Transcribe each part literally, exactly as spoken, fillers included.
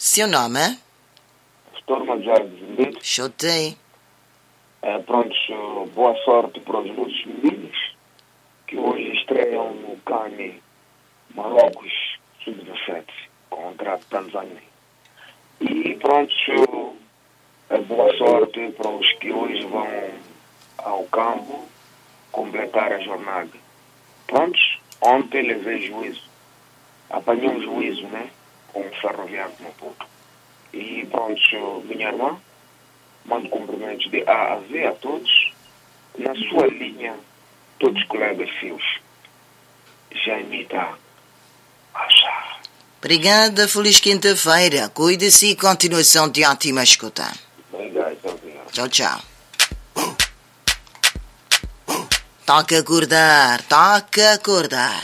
Seu nome? Vitor Major Zimbeto. Chutei. É, pronto, boa sorte para os nossos meninos que hoje estreiam no CAN Marrocos sub dezassete contra a Tanzânia. E pronto, é, boa sorte para os que hoje vão ao campo completar a jornada. Prontos, ontem levei juízo. Apanhei um juízo, né? Com o Ferroviário de Maputo. E pronto, minha irmã, mando cumprimentos de A a Z a todos. Na sua linha, todos os colegas seus. Jaimita. Achar. Obrigada, feliz quinta-feira. Cuide-se e continuação de ótima escuta. Obrigado, obrigado. Tchau, tchau. Toca acordar, toca acordar.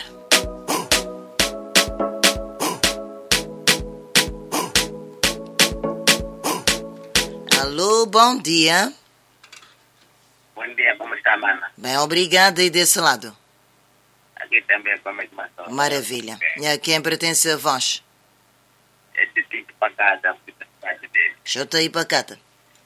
Alô, bom dia. Bom dia, como está, mana? Bem, obrigada. E desse lado? Aqui também, como é que está? Maravilha. E a quem pertence a vós? Esse tipo para casa, a cidade dele. Chuta aí, pacata.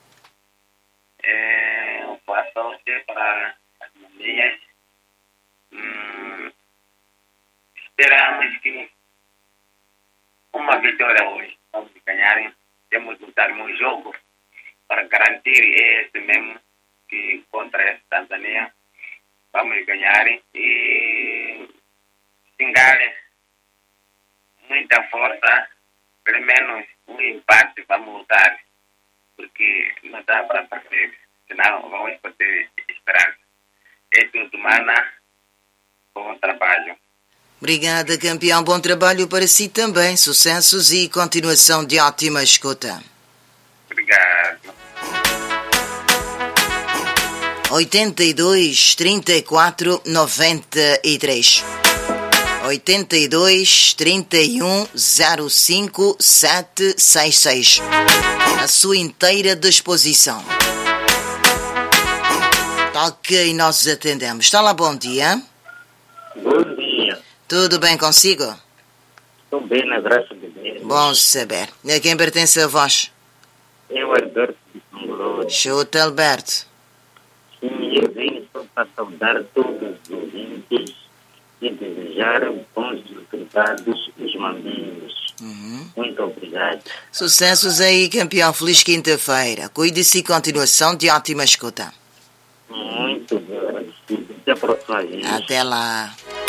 É, eu passo sorte para as maninhas. Hum, esperamos que uma vitória hoje. Vamos ganhar. Temos que lutar um jogo para garantir esse mesmo que contra essa Tanzânia. Vamos ganhar e xingar muita força, pelo menos um empate vamos lutar, porque não dá para perder, senão vamos poder esperar. É tudo, mana. Bom trabalho. Obrigada, campeão. Bom trabalho para si também. Sucessos e continuação de ótima escuta. Obrigado. oitenta e dois, trinta e quatro, noventa e três. oitenta e dois, trinta e um, zero cinco, sete seis seis. A sua inteira disposição. Toca e nós atendemos. Está lá, bom dia. Bom dia. Tudo bem consigo? Estou bem, na graça de Deus. Bom saber. E a quem pertence a vós? Eu, Alberto de São Grosso. Chuta, Alberto. Sim, eu venho só para saudar todos os ouvintes e desejar bons resultados os maminhos. Uhum. Muito obrigado. Sucessos aí, campeão. Feliz quinta-feira. Cuide-se e continuação de ótima escuta. Muito bem agradecido. Até a próxima vez. Até lá.